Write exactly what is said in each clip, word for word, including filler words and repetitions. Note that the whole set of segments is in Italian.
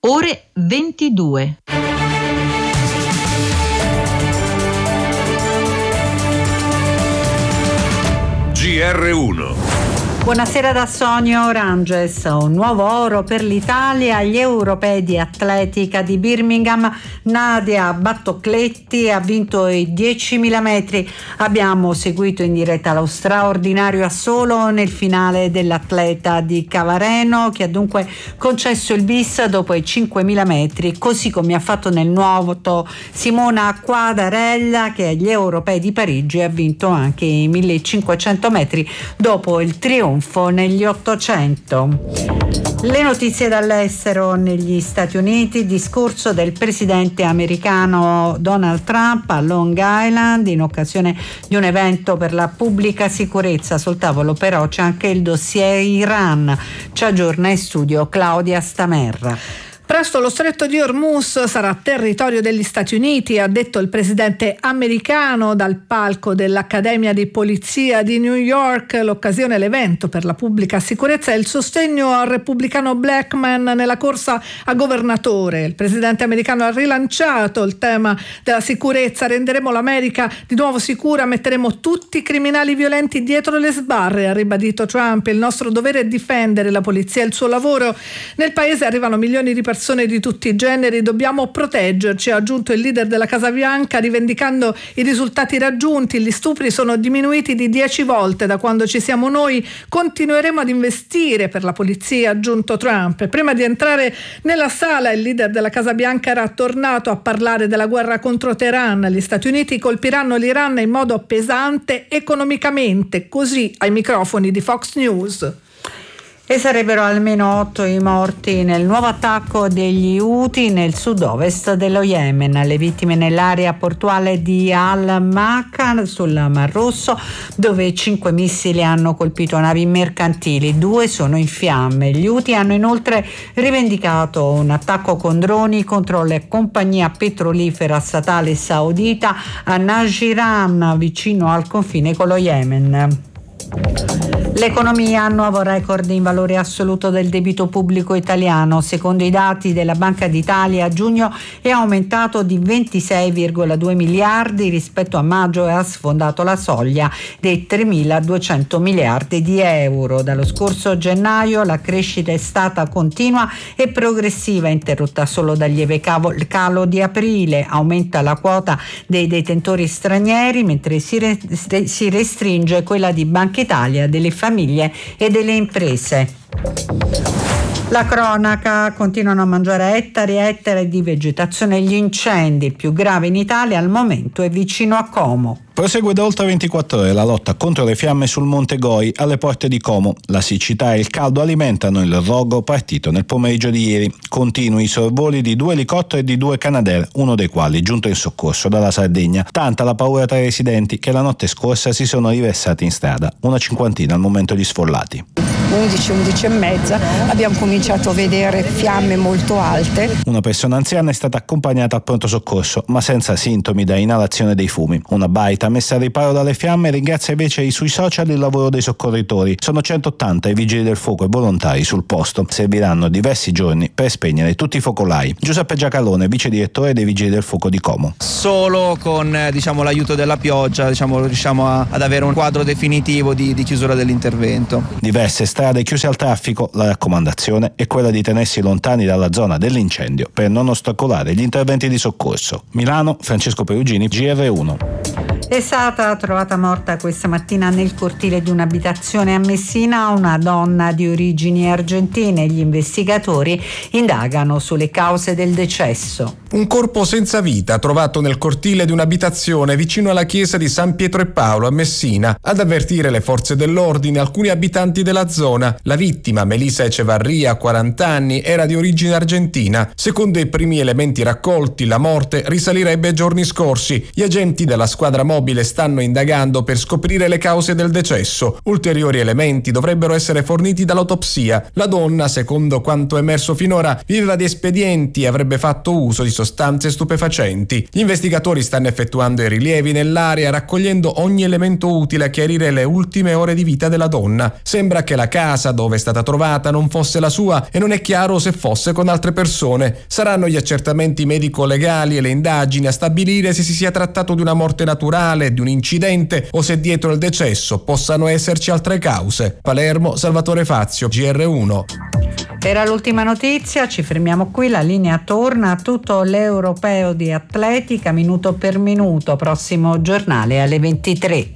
ore ventidue. G R uno. Buonasera da Sonia Oranges. Un nuovo oro per l'Italia agli europei di atletica di Birmingham. Nadia Battocletti ha vinto i diecimila metri. Abbiamo seguito in diretta lo straordinario assolo nel finale dell'atleta di Cavareno, che ha dunque concesso il bis dopo i cinquemila metri, così come ha fatto nel nuoto Simona Quadarella, che agli europei di Parigi ha vinto anche i millecinquecento metri dopo il trionfo negli ottocento. Le notizie dall'estero. Negli Stati Uniti, discorso del presidente americano Donald Trump a Long Island in occasione di un evento per la pubblica sicurezza. Sul tavolo però c'è anche il dossier Iran. Ci aggiorna in studio Claudia Stamerra. Presto lo stretto di Hormuz sarà territorio degli Stati Uniti, ha detto il presidente americano dal palco dell'Accademia di Polizia di New York. L'occasione è l'evento per la pubblica sicurezza e il sostegno al repubblicano Blackman nella corsa a governatore. Il presidente americano ha rilanciato il tema della sicurezza. Renderemo l'America di nuovo sicura, metteremo tutti i criminali violenti dietro le sbarre, ha ribadito Trump. Il nostro dovere è difendere la polizia e il suo lavoro. Nel paese arrivano milioni di persone persone di tutti i generi, dobbiamo proteggerci, ha aggiunto il leader della Casa Bianca, rivendicando i risultati raggiunti. Gli stupri sono diminuiti di dieci volte da quando ci siamo noi, continueremo ad investire per la polizia, ha aggiunto Trump. E prima di entrare nella sala il leader della Casa Bianca era tornato a parlare della guerra contro Teheran. Gli Stati Uniti colpiranno l'Iran in modo pesante economicamente, così ai microfoni di Fox News. E sarebbero almeno otto i morti nel nuovo attacco degli Houthi nel sud-ovest dello Yemen. Le vittime nell'area portuale di Al-Makka sul Mar Rosso, dove cinque missili hanno colpito navi mercantili, due sono in fiamme. Gli Houthi hanno inoltre rivendicato un attacco con droni contro la compagnia petrolifera statale saudita a Najiran, vicino al confine con lo Yemen. L'economia, nuovo record in valore assoluto del debito pubblico italiano. Secondo i dati della Banca d'Italia, a giugno è aumentato di ventisei virgola due miliardi rispetto a maggio e ha sfondato la soglia dei tremiladuecento miliardi di euro. Dallo scorso gennaio la crescita è stata continua e progressiva, interrotta solo dal lieve calo di aprile. Aumenta la quota dei detentori stranieri, mentre si, re- si restringe quella di Banca Italia, delle famiglie e delle imprese. La cronaca: continuano a mangiare ettari e ettari di vegetazione gli incendi. Il più grave in Italia al momento è vicino a Como. Prosegue da oltre ventiquattro ore la lotta contro le fiamme sul Monte Goi alle porte di Como. La siccità e il caldo alimentano il rogo partito nel pomeriggio di ieri. Continui i sorvoli di due elicotteri e di due Canadair, uno dei quali giunto in soccorso dalla Sardegna. Tanta la paura tra i residenti che la notte scorsa si sono riversati in strada, una cinquantina al momento gli sfollati. undici, undici e mezza abbiamo cominciato a vedere fiamme molto alte. Una persona anziana è stata accompagnata al pronto soccorso, ma senza sintomi da inalazione dei fumi. Una baita messa al riparo dalle fiamme ringrazia invece sui social il lavoro dei soccorritori. Sono centottanta i vigili del fuoco e volontari sul posto. Serviranno diversi giorni per spegnere tutti i focolai. Giuseppe Giacalone, vice direttore dei vigili del fuoco di Como. Solo con diciamo l'aiuto della pioggia diciamo riusciamo a, ad avere un quadro definitivo di, di chiusura dell'intervento. Diverse strade chiuse al traffico, la raccomandazione è quella di tenersi lontani dalla zona dell'incendio per non ostacolare gli interventi di soccorso. Milano, Francesco Perugini, G R uno. È stata trovata morta questa mattina nel cortile di un'abitazione a Messina una donna di origini argentine. Gli investigatori indagano sulle cause del decesso. Un corpo senza vita trovato nel cortile di un'abitazione vicino alla chiesa di San Pietro e Paolo a Messina. Ad avvertire le forze dell'ordine alcuni abitanti della zona. La vittima, Melissa Echevarria, quaranta anni, era di origine argentina. Secondo i primi elementi raccolti, la morte risalirebbe ai giorni scorsi. Gli agenti della squadra mobile mobile stanno indagando per scoprire le cause del decesso. Ulteriori elementi dovrebbero essere forniti dall'autopsia. La donna, secondo quanto emerso finora, viveva di espedienti e avrebbe fatto uso di sostanze stupefacenti. Gli investigatori stanno effettuando i rilievi nell'area, raccogliendo ogni elemento utile a chiarire le ultime ore di vita della donna. Sembra che la casa dove è stata trovata non fosse la sua e non è chiaro se fosse con altre persone. Saranno gli accertamenti medico-legali e le indagini a stabilire se si sia trattato di una morte naturale, di un incidente o se dietro il decesso possano esserci altre cause. Palermo, Salvatore Fazio, G R uno. Era l'ultima notizia, ci fermiamo qui, la linea torna a tutto l'Europeo di atletica minuto per minuto, prossimo giornale alle ventitré.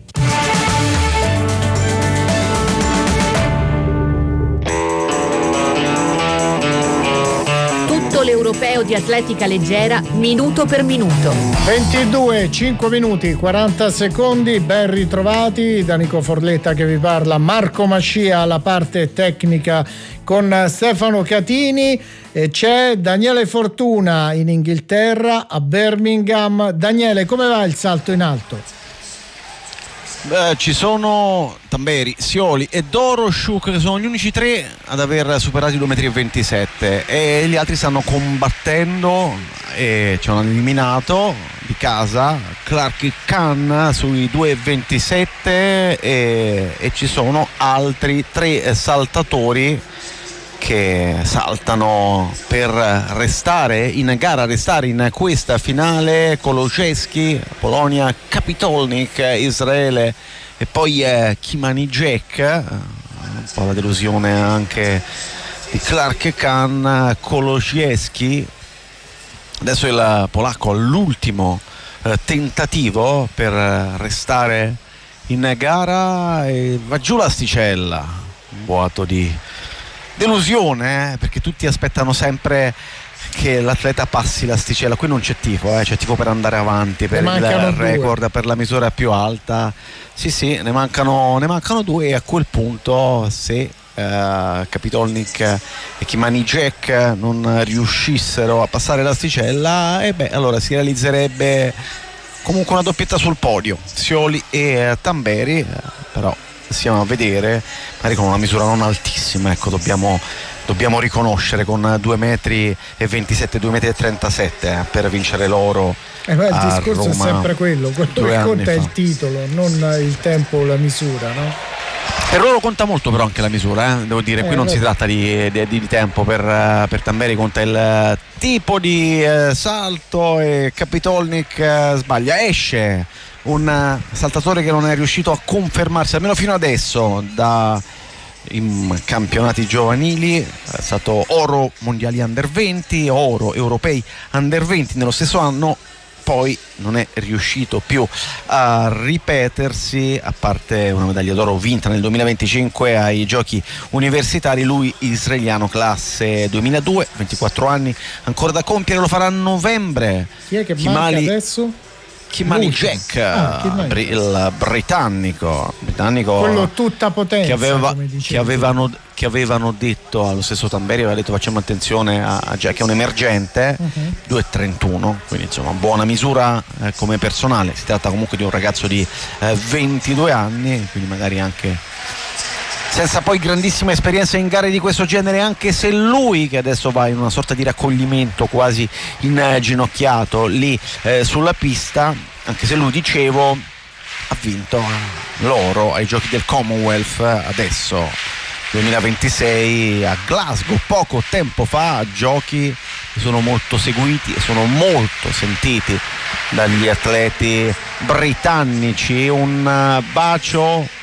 L'Europeo di atletica leggera minuto per minuto. ventidue, cinque minuti, quaranta secondi, ben ritrovati da Nico Forletta che vi parla, Marco Mascia alla parte tecnica con Stefano Catini e c'è Daniele Fortuna in Inghilterra a Birmingham. Daniele, come va il salto in alto? Beh, ci sono Tamberi, Sioli e Doroschuk che sono gli unici tre ad aver superato i due virgola ventisette metri e gli altri stanno combattendo e c'è un eliminato di casa, Clark Khan sui due virgola ventisette e, e ci sono altri tre saltatori che saltano per restare in gara, restare in questa finale. Koloszewski, Polonia, Kapitolnik, Israele e poi eh, Kimani Jack, un po' la delusione anche di Clark Khan. Koloszewski adesso il polacco all'ultimo eh, tentativo per restare in gara e va giù l'asticella, un boato di delusione, eh, perché tutti aspettano sempre che l'atleta passi l'asticella. Qui non c'è tifo, eh, c'è tifo per andare avanti, per il record, due. Per la misura più alta. Sì sì, ne mancano, ne mancano due e a quel punto se eh, Kapitolnik e Kimani Jack non riuscissero a passare l'asticella, e beh, allora si realizzerebbe comunque una doppietta sul podio, Sioli e Tamberi, eh, però stiamo a vedere, magari con una misura non altissima, ecco, dobbiamo, dobbiamo riconoscere, con due virgola ventisette metri, due virgola trentasette metri eh, per vincere l'oro. Eh, ma il a discorso Roma, è sempre quello, quello che conta è il titolo, non il tempo o la misura, no? Per loro conta molto però anche la misura, eh? Devo dire, eh, qui non allora. si tratta di, di, di tempo, per, per Tamberi conta il tipo di eh, salto e Kapitolnik eh, sbaglia, esce un saltatore che non è riuscito a confermarsi almeno fino adesso da in campionati giovanili, è stato oro mondiali under venti, oro europei under venti nello stesso anno, poi non è riuscito più a ripetersi, a parte una medaglia d'oro vinta nel duemilaventicinque ai giochi universitari. Lui israeliano, classe duemiladue, ventiquattro anni ancora da compiere, lo farà a novembre. Chi è che Kimali... manca adesso? Kimani Jack, ah, Kimani. il britannico, britannico quello tutta potenza, che, aveva, come che, avevano, che avevano detto allo stesso Tamberi, aveva detto facciamo attenzione a, a Jack, è un emergente, uh-huh. due virgola trentuno, quindi insomma buona misura eh, come personale. Si tratta comunque di un ragazzo di eh, ventidue anni, quindi magari anche senza poi grandissima esperienza in gare di questo genere, anche se lui, che adesso va in una sorta di raccoglimento quasi inginocchiato lì eh, sulla pista, anche se lui, dicevo, ha vinto l'oro ai giochi del Commonwealth adesso duemilaventisei a Glasgow poco tempo fa, giochi che sono molto seguiti e sono molto sentiti dagli atleti britannici. Un bacio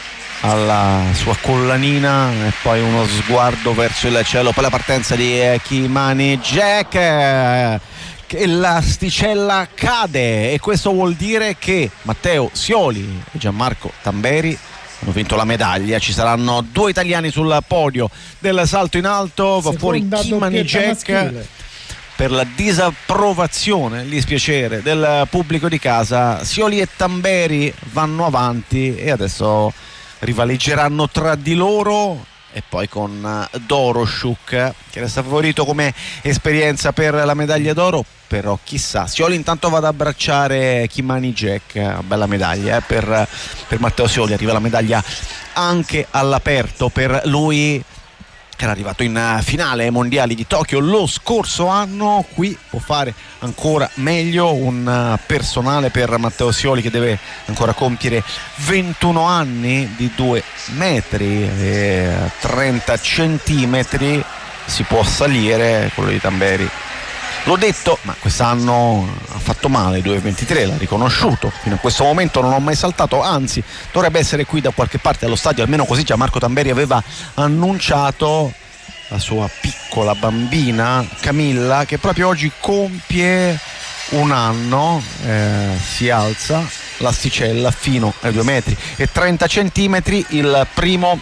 alla sua collanina e poi uno sguardo verso il cielo per la partenza di Kimani Jack, eh, che l'asticella cade, e questo vuol dire che Matteo Sioli e Gianmarco Tamberi hanno vinto la medaglia. Ci saranno due italiani sul podio del salto in alto, va fuori Kimani Jack per la disapprovazione, il dispiacere del pubblico di casa. Sioli e Tamberi vanno avanti e adesso rivaleggeranno tra di loro e poi con Doroschuk, che resta favorito come esperienza per la medaglia d'oro, però chissà. Scioli intanto va ad abbracciare Kimani Jack, bella medaglia eh, per, per Matteo Scioli, arriva la medaglia anche all'aperto per lui, che era arrivato in finale ai mondiali di Tokyo lo scorso anno. Qui può fare ancora meglio, un personale per Matteo Scioli che deve ancora compiere ventuno anni, di due metri e trenta centimetri si può salire, quello di Tamberi. L'ho detto, ma quest'anno ha fatto male, due ventitré, l'ha riconosciuto, fino a questo momento non ho mai saltato, anzi dovrebbe essere qui da qualche parte allo stadio, almeno così Gianmarco Tamberi aveva annunciato. La sua piccola bambina Camilla, che proprio oggi compie un anno, eh, si alza l'asticella fino ai due metri e trenta centimetri, il primo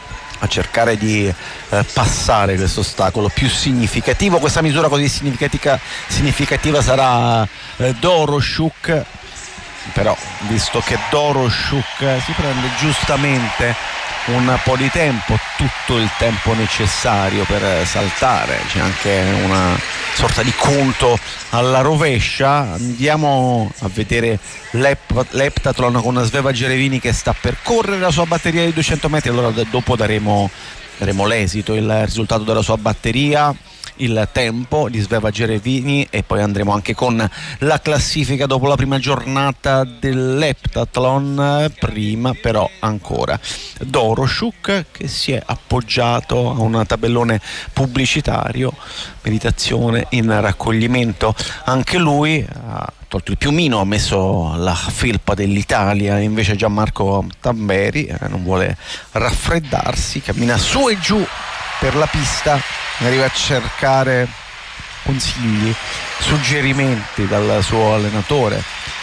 a cercare di eh, passare questo ostacolo più significativo. Questa misura così significativa, significativa sarà eh, Doroschuk, però visto che Doroschuk si prende giustamente un po' di tempo, tutto il tempo necessario per saltare, c'è anche una sorta di conto alla rovescia. Andiamo a vedere l'ep- l'Eptathlon con Sveva Gerevini che sta per correre la sua batteria di duecento metri, allora dopo daremo, daremo l'esito, il risultato della sua batteria, il tempo di Sveva Gerevini, e poi andremo anche con la classifica dopo la prima giornata dell'Eptathlon. Prima però ancora Doroschuk, che si è appoggiato a un tabellone pubblicitario, meditazione in raccoglimento, anche lui ha tolto il piumino, ha messo la felpa dell'Italia, invece Gianmarco Tamberi eh, non vuole raffreddarsi, cammina su e giù per la pista, arriva a cercare consigli, suggerimenti dal suo allenatore,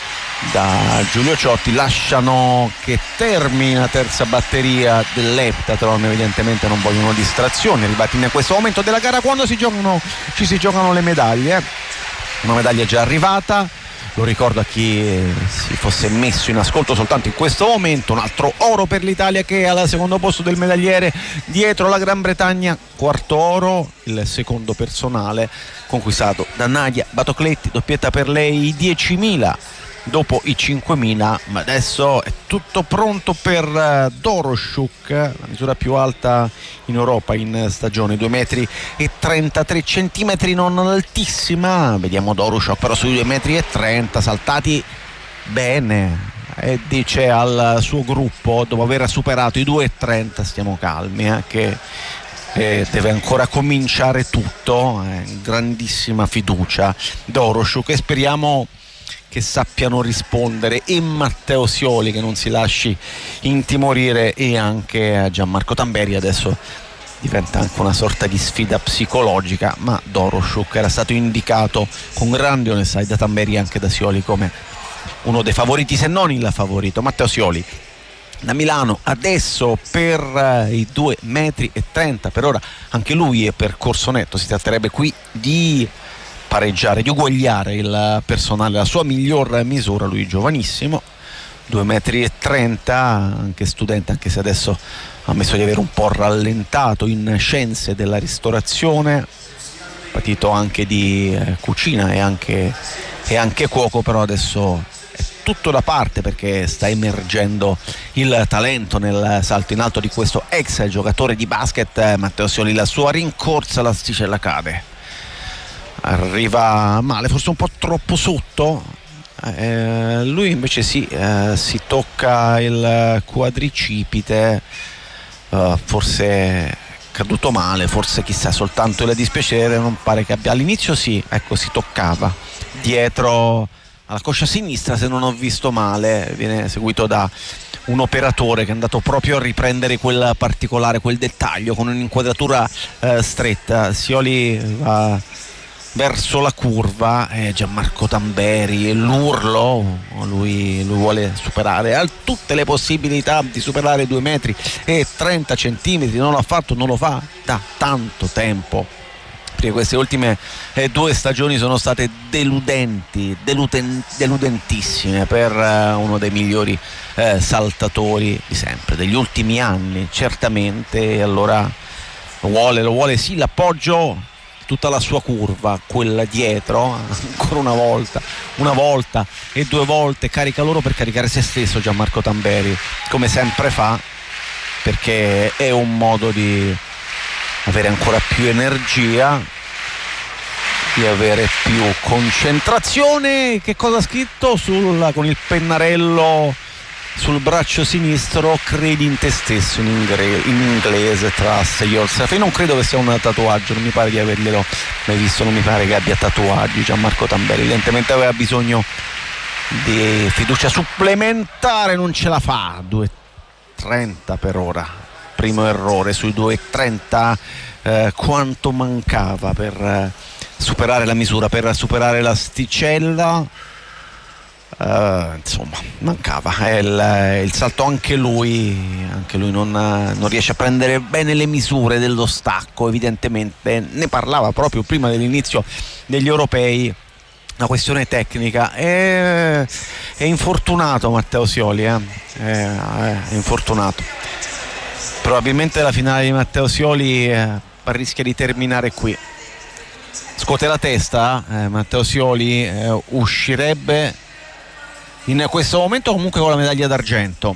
da Giulio Ciotti. Lasciano che termina la terza batteria dell'Eptathlon, evidentemente non vogliono distrazioni, arrivati in questo momento della gara quando si giocano, ci si giocano le medaglie. Una medaglia già arrivata, lo ricordo a chi si fosse messo in ascolto soltanto in questo momento, un altro oro per l'Italia che è al secondo posto del medagliere, dietro la Gran Bretagna, quarto oro, il secondo personale conquistato da Nadia Batocletti, doppietta per lei, diecimila dopo i cinquemila, ma adesso è tutto pronto per Doroschuk, la misura più alta in Europa in stagione, due metri e trentatré centimetri, non altissima. Vediamo Doroschuk però sui due metri e trenta, saltati bene, e dice al suo gruppo, dopo aver superato i due e trenta, stiamo calmi, eh, che eh, deve ancora cominciare tutto, eh, grandissima fiducia Doroschuk, e speriamo che sappiano rispondere, e Matteo Scioli che non si lasci intimorire, e anche Gianmarco Tamberi. Adesso diventa anche una sorta di sfida psicologica, ma Doroschuk era stato indicato con grande onestà da Tamberi e anche da Scioli come uno dei favoriti, se non il favorito. Matteo Scioli da Milano adesso per i due metri e trenta, per ora anche lui è percorso netto, si tratterebbe qui di pareggiare, di uguagliare il personale, la sua miglior misura. Lui giovanissimo, due metri e trenta, anche studente, anche se adesso ha ammesso di avere un po' rallentato in scienze della ristorazione, patito anche di eh, cucina e anche, e anche cuoco, però adesso è tutto da parte perché sta emergendo il talento nel salto in alto di questo ex giocatore di basket Matteo Scioli. La sua rincorsa, l'asticella cade, arriva male, forse un po' troppo sotto, eh, lui invece sì, eh, si tocca il quadricipite, eh, forse è caduto male, forse chissà, soltanto il dispiacere, non pare che abbia, all'inizio sì, ecco, si toccava dietro alla coscia sinistra, se non ho visto male, viene seguito da un operatore che è andato proprio a riprendere quel particolare, quel dettaglio con un'inquadratura eh, stretta. Scioli va verso la curva, eh, Gianmarco Tamberi, l'urlo, lui, lui vuole superare, ha tutte le possibilità di superare due metri e trenta centimetri, non l'ha fatto, non lo fa da tanto tempo, perché queste ultime eh, due stagioni sono state deludenti, deluden- deludentissime per eh, uno dei migliori eh, saltatori di sempre, degli ultimi anni certamente, e allora lo vuole, lo vuole sì l'appoggio, tutta la sua curva, quella dietro, ancora una volta, una volta e due volte carica loro per caricare se stesso Gianmarco Tamberi, come sempre fa, perché è un modo di avere ancora più energia, di avere più concentrazione. Che cosa ha scritto sul, con il pennarello sul braccio sinistro? Credi in te stesso, in, ingre, in inglese, trust yourself. Io non credo che sia un tatuaggio, non mi pare di averglielo mai visto, non mi pare che abbia tatuaggi Gianmarco Tamberi, evidentemente aveva bisogno di fiducia supplementare, non ce la fa. Due e trenta per ora, primo errore sui due e trenta. Eh, quanto mancava per eh, superare la misura, per superare l'asticella? Uh, insomma, mancava. È il, è il salto, anche lui anche lui non, non riesce a prendere bene le misure dello stacco, evidentemente. Ne parlava proprio prima dell'inizio degli europei, una questione tecnica. È, è infortunato Matteo Sioli, eh? è, è infortunato. Probabilmente la finale di Matteo Sioli eh, rischia di terminare qui. Scuote la testa, eh, Matteo Sioli eh, uscirebbe in questo momento comunque con la medaglia d'argento,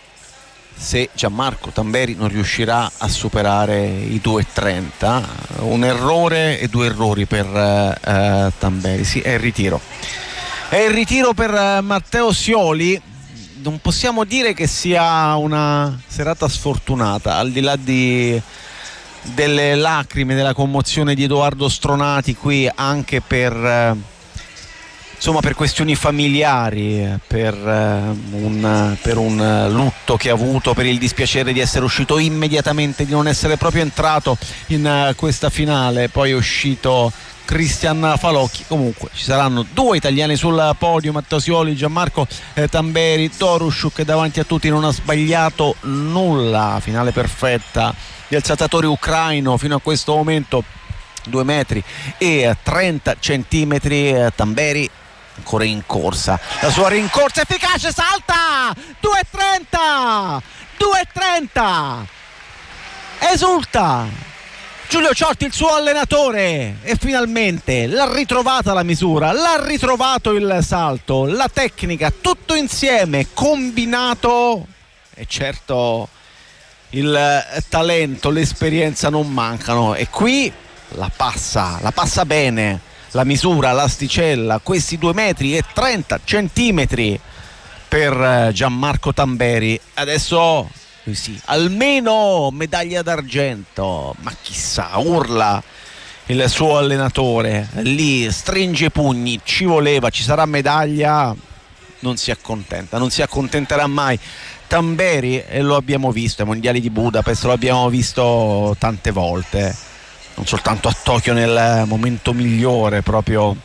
se Gianmarco Tamberi non riuscirà a superare i due e trenta. Un errore e due errori per eh, Tamberi. Sì, è il ritiro, è il ritiro per eh, Matteo Sioli. Non possiamo dire che sia una serata sfortunata, al di là di delle lacrime, della commozione di Edoardo Stronati qui, anche per eh, insomma per questioni familiari, per, uh, un, per un lutto che ha avuto, per il dispiacere di essere uscito immediatamente, di non essere proprio entrato in uh, questa finale. Poi è uscito Cristian Falocchi. Comunque ci saranno due italiani sul podio, Matteo Sioli, Gianmarco eh, Tamberi. Doroschuk davanti a tutti, non ha sbagliato nulla, finale perfetta del saltatore ucraino fino a questo momento. Due metri e trenta centimetri. eh, Tamberi ancora in corsa, la sua rincorsa efficace, salta due e trenta due e trenta, esulta Giulio Ciotti, il suo allenatore, e finalmente l'ha ritrovata la misura, l'ha ritrovato il salto, la tecnica, tutto insieme combinato. E certo il talento, l'esperienza non mancano, e qui la passa la passa bene la misura, l'asticella, questi due metri e trenta centimetri per Gianmarco Tamberi. Adesso sì, almeno medaglia d'argento, ma chissà, urla il suo allenatore, lì stringe i pugni, ci voleva, ci sarà medaglia. Non si accontenta, non si accontenterà mai Tamberi, e lo abbiamo visto ai mondiali di Budapest, lo abbiamo visto tante volte, non soltanto a Tokyo nel momento migliore, proprio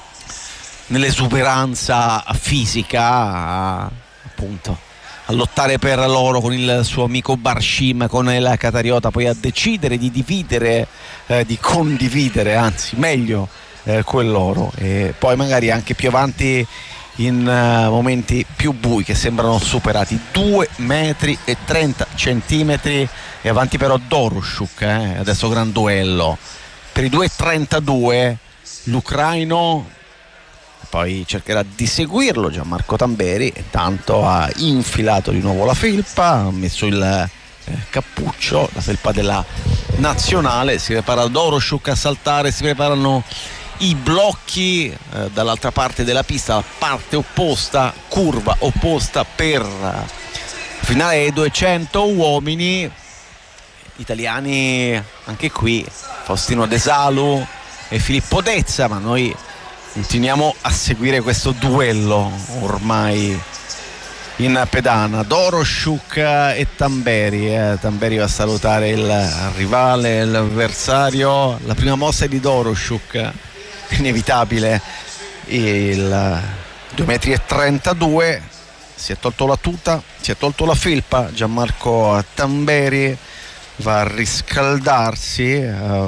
nell'esuberanza fisica, appunto a lottare per l'oro con il suo amico Barshim, con il Qatariota, poi a decidere di dividere, eh, di condividere, anzi meglio eh, quell'oro, e poi magari anche più avanti in uh, momenti più bui che sembrano superati. Due metri e trenta centimetri e avanti però Doroschuk, eh? Adesso gran duello per i due e trentadue l'ucraino, poi cercherà di seguirlo Gianmarco Tamberi. Intanto ha infilato di nuovo la felpa, ha messo il eh, cappuccio, la felpa della nazionale, si prepara Doroschuk a saltare, si preparano i blocchi eh, dall'altra parte della pista, la parte opposta, curva opposta per uh, finale dei duecento uomini. Italiani anche qui, Faustino De Salu e Filippo Dezza, ma noi continuiamo a seguire questo duello ormai in pedana. Doroschuk e Tamberi, eh. Tamberi va a salutare il rivale, l'avversario. La prima mossa è di Doroschuk, inevitabile, il due metri e trentadue, si è tolto la tuta, si è tolto la felpa. Gianmarco Tamberi va a riscaldarsi, uh,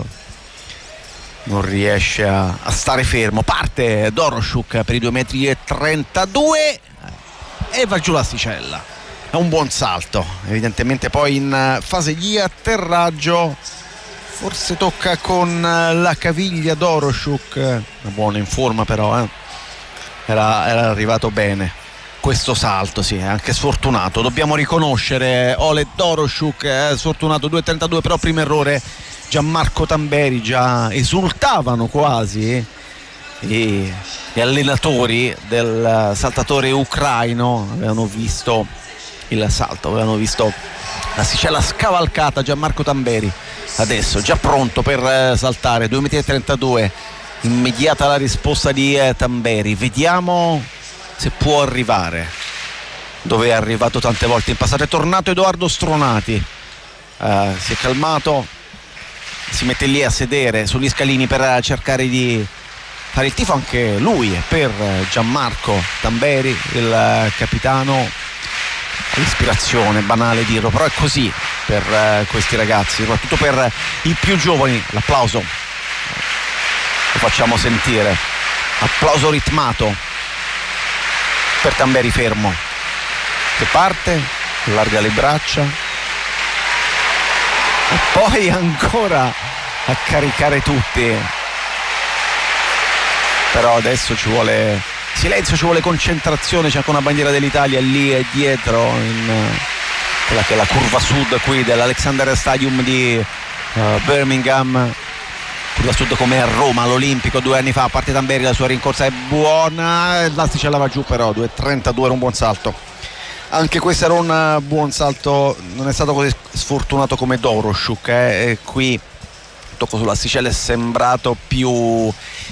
non riesce a, a stare fermo. Parte Doroschuk per i due metri e trentadue e va giù l'asticella. È un buon salto, evidentemente poi in fase di atterraggio forse tocca con la caviglia Doroschuk, una buona in forma però, eh. era, era arrivato bene questo salto, sì, è anche sfortunato, dobbiamo riconoscere Oleg Doroschuk, è sfortunato, due e trentadue, però primo errore. Gianmarco Tamberi, già esultavano quasi gli allenatori del saltatore ucraino, avevano visto il salto, avevano visto l'asticella scavalcata. Gianmarco Tamberi adesso già pronto per saltare, due e trentadue metri, immediata la risposta di Tamberi, vediamo se può arrivare dove è arrivato tante volte in passato. È tornato Edoardo Stronati, uh, si è calmato, si mette lì a sedere sugli scalini per cercare di fare il tifo anche lui per Gianmarco Tamberi, il capitano. L'ispirazione, banale dirlo, però è così per uh, questi ragazzi, soprattutto per i più giovani. L'applauso lo facciamo sentire, applauso ritmato per Tamberi fermo che parte, allarga le braccia e poi ancora a caricare tutti. Però adesso ci vuole silenzio, ci vuole concentrazione, c'è anche una bandiera dell'Italia lì dietro in quella che è la curva sud qui dell'Alexander Stadium di uh, Birmingham, curva sud come a Roma all'Olimpico due anni fa. Parte Tamberi, la sua rincorsa è buona, l'asticella va giù, però due e trentadue era un buon salto, anche questo era un buon salto, non è stato così sfortunato come Doroschuk, eh. E qui tocco sull'asticella è sembrato più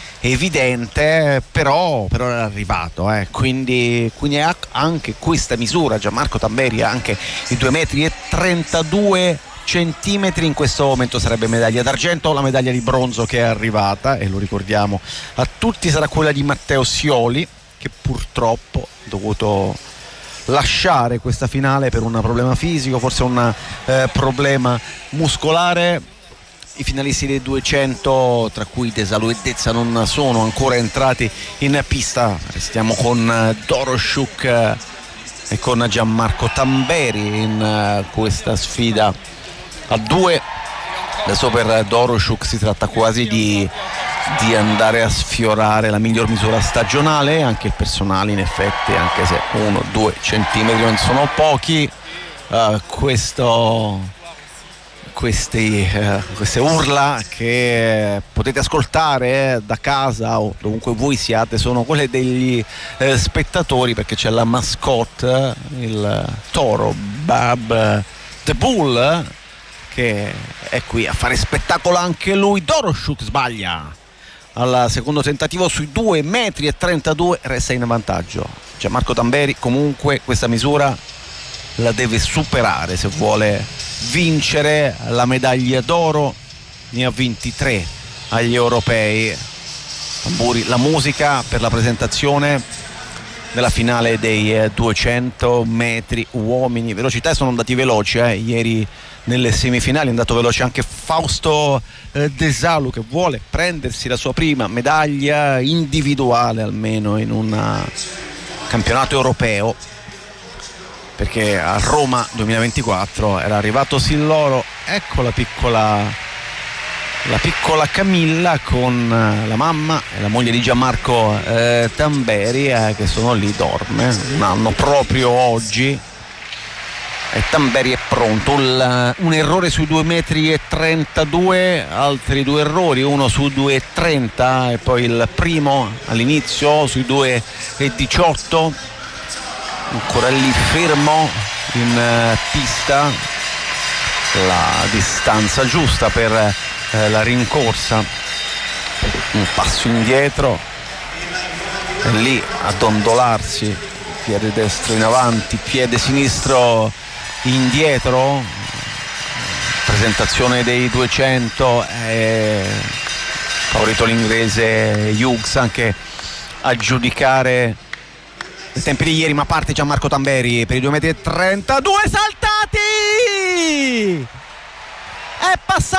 evidente, però, però era arrivato, eh. quindi, quindi anche questa misura Gianmarco Tamberi ha anche i due metri e trentadue centimetri, in questo momento sarebbe medaglia d'argento. La medaglia di bronzo che è arrivata, e lo ricordiamo a tutti, sarà quella di Matteo Scioli, che purtroppo ha dovuto lasciare questa finale per un problema fisico, forse un eh, problema muscolare. I finalisti dei duecento, tra cui Desalu e Dezza, non sono ancora entrati in pista. Restiamo con Doroschuk e con Gianmarco Tamberi in questa sfida a due. Adesso per Doroschuk si tratta quasi di, di andare a sfiorare la miglior misura stagionale, anche il personale in effetti, anche se uno due centimetri non sono pochi. Uh, questo Questi, eh, queste urla che potete ascoltare eh, da casa o dovunque voi siate sono quelle degli eh, spettatori, perché c'è la mascotte, il toro Bab the Bull, che è qui a fare spettacolo anche lui. Doroschuk sbaglia al secondo tentativo sui due metri e trentadue, resta in vantaggio. Gianmarco Tamberi comunque questa misura la deve superare se vuole vincere la medaglia d'oro. Ne ha ventitré agli europei. Tamburi, la musica per la presentazione della finale dei duecento metri uomini. Velocità, sono andati veloci eh. ieri nelle semifinali è andato veloce anche Fausto eh, Desalu, che vuole prendersi la sua prima medaglia individuale almeno in un campionato europeo, perché a Roma duemilaventiquattro era arrivato Silloro. Ecco la piccola la piccola Camilla con la mamma e la moglie di Gianmarco eh, Tamberi eh, che sono lì, dorme un anno proprio oggi, e Tamberi è pronto. Il, un errore sui due metri e trentadue, altri due errori, uno su due e trenta e poi il primo all'inizio sui due e diciotto. Ancora lì fermo in uh, pista, la distanza giusta per uh, la rincorsa. Un passo indietro e lì a dondolarsi, piede destro in avanti, piede sinistro indietro. Presentazione dei duecento, eh, favorito l'inglese Hughes anche a giudicare i tempi di ieri, ma parte Gianmarco Tamberi per i due metri e trentadue saltati, è passato